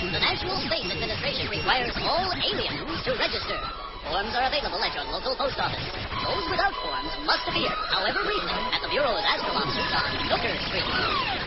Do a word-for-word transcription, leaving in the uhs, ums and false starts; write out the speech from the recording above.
The National Space Administration requires all aliens to register. Forms are available at your local post office. Those without forms must appear, however briefly, at the Bureau's Astromop suite on Nooker Street.